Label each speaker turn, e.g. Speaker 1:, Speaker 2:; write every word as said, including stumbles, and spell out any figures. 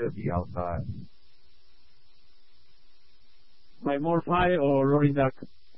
Speaker 1: to be outside.
Speaker 2: Like more fly or rolling duck?